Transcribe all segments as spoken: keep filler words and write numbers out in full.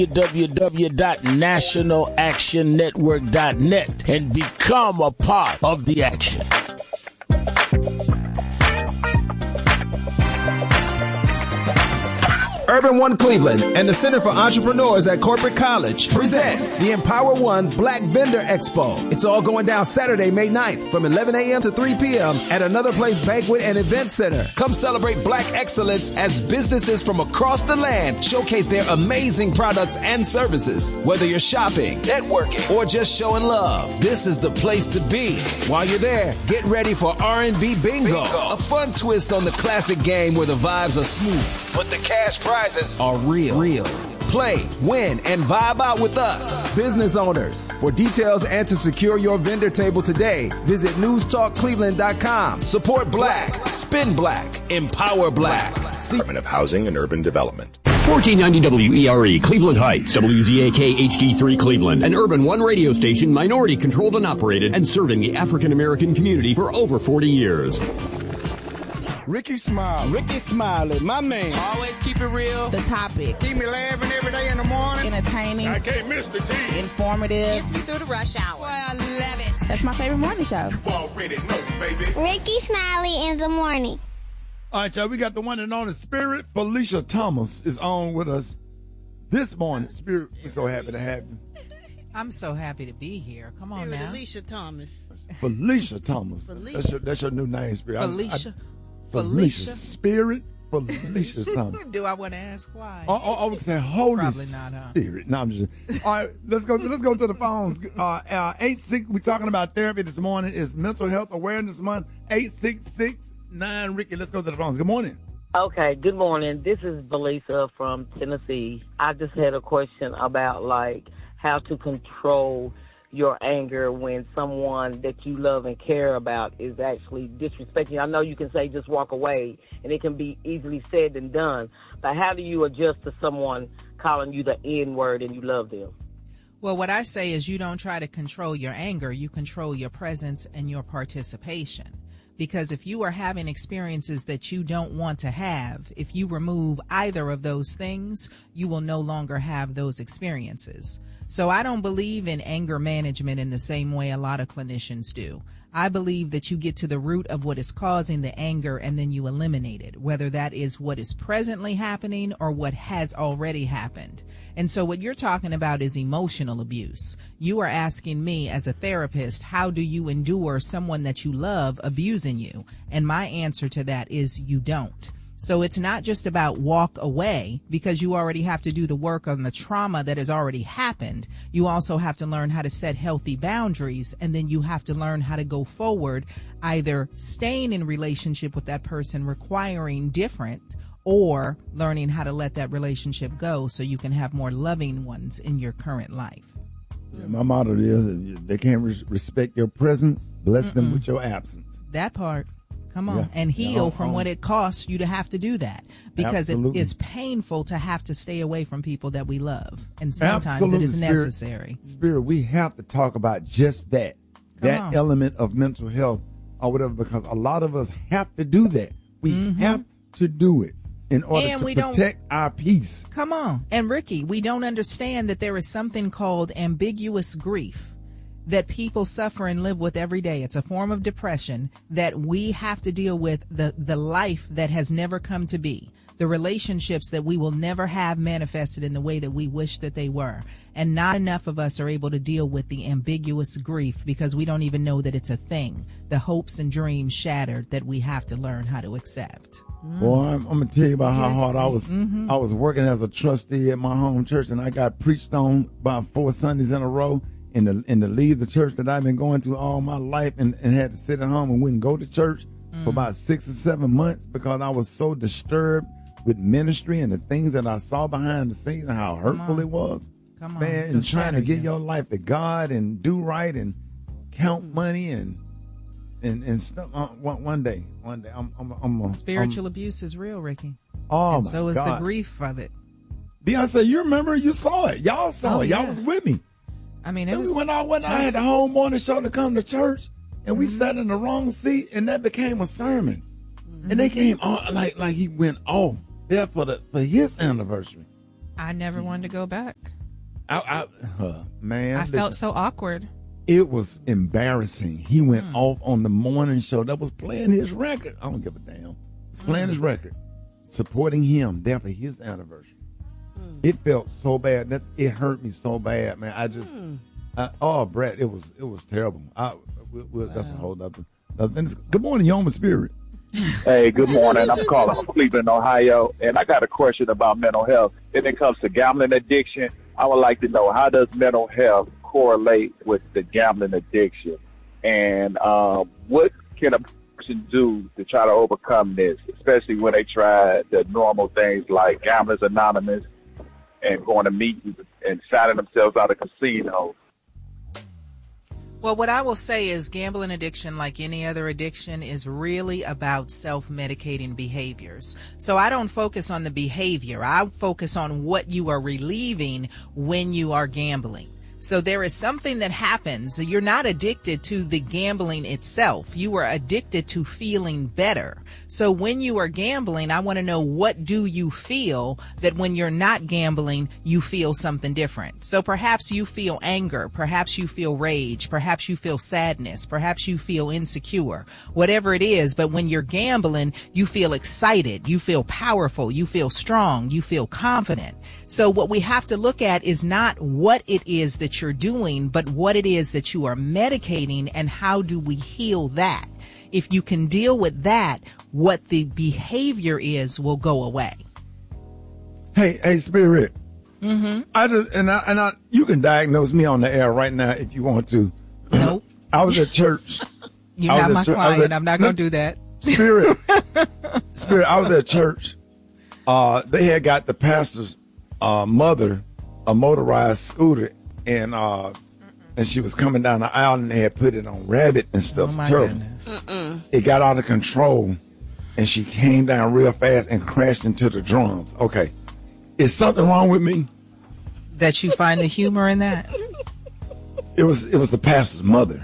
w w w dot national action network dot net and become a part of the action. Urban One Cleveland and the Center for Entrepreneurs at Corporate College presents the Empower One Black Vendor Expo. It's all going down Saturday, May ninth from eleven a.m. to three p.m. at Another Place Banquet and Event Center. Come celebrate Black excellence as businesses from across the land showcase their amazing products and services. Whether you're shopping, networking, or just showing love, this is the place to be. While you're there, get ready for R and B Bingo, Bingo. A fun twist on the classic game where the vibes are smooth, but the cash prize are real. Real. Play, win, and vibe out with us. Business owners. For details and to secure your vendor table today, visit news talk cleveland dot com. Support Black. Spin Black. Empower Black. Department of Housing and Urban Development. fourteen ninety W E R E, Cleveland Heights, W Z A K H D three Cleveland, an Urban One radio station, minority controlled and operated, and serving the African American community for over forty years. Ricky Smiley. Ricky Smiley, my man. Always keep it real. The topic. Keep me laughing every day in the morning. Entertaining. I can't miss the tea. Informative. Gets me through the rush hour. Boy, I love it. That's my favorite morning show. You already know, baby. Ricky Smiley in the morning. All right, y'all, we got the one and only Spirit. Felicia Thomas is on with us this morning. Spirit, we're so happy to have you. I'm so happy to be here. Come on Spirit now. Felicia Thomas. Felicia Thomas. Felicia. That's, your, that's your new name, Spirit. Felicia. I, I, Felicia. Spirit. Felicia Thomas. Do I want to ask why? I, I, I would say Holy Probably not, huh? Spirit. No, I'm just. All right, let's go. Let's go to the phones. Uh, uh, eight six. We're talking about therapy this morning. It's Mental Health Awareness Month. Eight six six nine. Ricky, let's go to the phones. Good morning. Okay. Good morning. This is Belisa from Tennessee. I just had a question about like how to control your anger when someone that you love and care about is actually disrespecting you. I know you can say just walk away, and it can be easily said and done, but how do you adjust to someone calling you the N-word and you love them? Well, what I say is you don't try to control your anger. You control your presence and your participation. Because if you are having experiences that you don't want to have, if you remove either of those things, you will no longer have those experiences. So I don't believe in anger management in the same way a lot of clinicians do. I believe that you get to the root of what is causing the anger and then you eliminate it, whether that is what is presently happening or what has already happened. And so what you're talking about is emotional abuse. You are asking me as a therapist, how do you endure someone that you love abusing you? And my answer to that is you don't. So it's not just about walk away, because you already have to do the work on the trauma that has already happened. You also have to learn how to set healthy boundaries, and then you have to learn how to go forward, either staying in relationship with that person requiring different, or learning how to let that relationship go so you can have more loving ones in your current life. Yeah, my motto is, if they can't res- respect your presence, bless Mm-mm. them with your absence. That part. Come on, yeah. and heal yeah, from um, what it costs you to have to do that, because absolutely. It is painful to have to stay away from people that we love, and sometimes absolutely. It is Spirit, necessary. Spirit, we have to talk about just that, Come that on. element of mental health or whatever, because a lot of us have to do that. We mm-hmm. have to do it in order and to we protect don't, our peace. Come on, and Ricky, we don't understand that there is something called ambiguous grief that people suffer and live with every day. It's a form of depression that we have to deal with, the, the life that has never come to be, the relationships that we will never have manifested in the way that we wish that they were. And not enough of us are able to deal with the ambiguous grief because we don't even know that it's a thing, the hopes and dreams shattered that we have to learn how to accept. Boy, I'm, I'm gonna tell you about how hard I was. Mm-hmm. I was working as a trustee at my home church, and I got preached on about four Sundays in a row. And to, and to leave the church that I've been going to all my life, and, and had to sit at home and wouldn't go to church mm. for about six or seven months because I was so disturbed with ministry and the things that I saw behind the scenes and how hurtful it was. Come on. Man, and trying to get you. your life to God and do right and count mm. money and and and stuff. Uh, one, one day, one day, I'm I'm I'm a, spiritual I'm, abuse is real, Ricky. Oh and my so is God. the grief of it. Beyonce, you remember? You saw it. Y'all saw oh, it. Y'all yeah. was with me. I mean, it then was we went out one night, I had the whole morning show to come to church, and we mm-hmm. sat in the wrong seat, and that became a sermon. Mm-hmm. And they came on like like he went off there for the for his anniversary. I never wanted to go back. I, I uh, man, I listen, felt so awkward. It was embarrassing. He went Mm. off on the morning show that was playing his record. I don't give a damn. It's playing Mm. his record, supporting him there for his anniversary. Mm. It felt so bad. That it hurt me so bad, man. I just, mm. I, oh, Brett, it was it was terrible. I, we, we, wow. That's a whole other. Good morning, Yoma Spirit. Hey, good morning. I'm calling from Cleveland, Ohio, and I got a question about mental health. When it comes to gambling addiction, I would like to know, how does mental health correlate with the gambling addiction, and um, what can a person do to try to overcome this, especially when they try the normal things like Gamblers Anonymous and going to meetings and signing themselves out of casinos? Well, what I will say is gambling addiction, like any other addiction, is really about self-medicating behaviors. So I don't focus on the behavior. I focus on what you are relieving when you are gambling. So there is something that happens. You're not addicted to the gambling itself. You are addicted to feeling better. So when you are gambling, I want to know, what do you feel that when you're not gambling, you feel something different? So perhaps you feel anger. Perhaps you feel rage. Perhaps you feel sadness. Perhaps you feel insecure. Whatever it is, but when you're gambling, you feel excited. You feel powerful. You feel strong. You feel confident. So what we have to look at is not what it is that you're doing, but what it is that you are medicating, and how do we heal that? If you can deal with that, what the behavior is will go away. Hey, hey, Spirit. Mm-hmm. I just and I and I you can diagnose me on the air right now if you want to. Nope. I was at church. You're not my client. At, I'm not going to do that. Spirit. Spirit, I was at church. Uh, they had got the pastor's uh, mother a motorized scooter, and uh, and she was coming down the aisle, and they had put it on rabbit and stuff. Oh my terrible. goodness. It got out of control, and she came down real fast and crashed into the drums. Okay. Is something wrong with me? That you find the humor in that? It was it was the pastor's mother.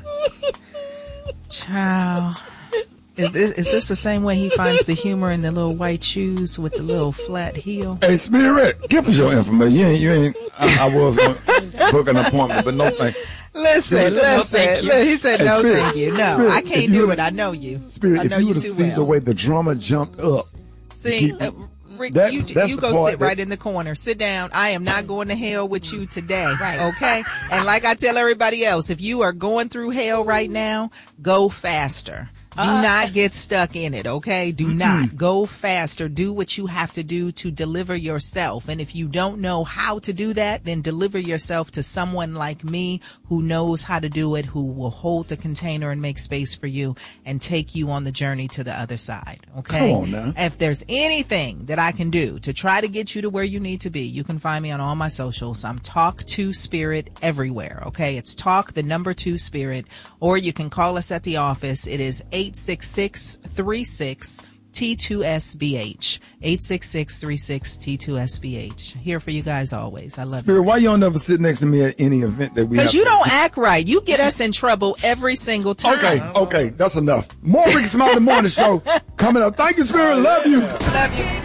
Child. Is this, is this the same way he finds the humor in the little white shoes with the little flat heel? Hey, Spirit, give us your information. You ain't, you ain't, I, I was going to book an appointment, but no thank you. Listen, listen. No, thank you. He said, hey, no, Spirit, thank you. No, Spirit, I can't do it. I know you. Spirit, I know if you you would have too seen well. the way the drummer jumped up. See, uh, Rick, that, you, you go sit right that, in the corner. Sit down. I am not going to hell with you today. Right. Okay? And like I tell everybody else, if you are going through hell right now, go faster. Do uh, not get stuck in it, okay? Do mm-hmm. not. Go faster. Do what you have to do to deliver yourself. And if you don't know how to do that, then deliver yourself to someone like me who knows how to do it, who will hold the container and make space for you and take you on the journey to the other side, okay? Come on now. If there's anything that I can do to try to get you to where you need to be, you can find me on all my socials. I'm Talk to Spirit everywhere, okay? It's Talk, the number two Spirit, or you can call us at the office. It is eight six six, three six, T two S B H. eight six six, three six, T two S B H. Here for you guys always. I love Spirit, you. why you don't never sit next to me at any event that we have? Because you don't act right. You get us in trouble every single time. Okay, okay, that's enough. More Ricky Smiley Morning Show coming up. Thank you, Spirit. Love you. Love you.